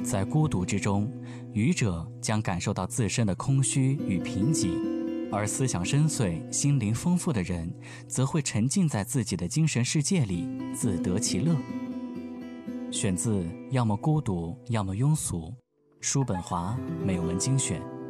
在孤独之中，愚者将感受到自身的空虚与贫瘠，而思想深邃、心灵丰富的人，则会沉浸在自己的精神世界里，自得其乐。选自要么孤独，要么庸俗，叔本华美文精选。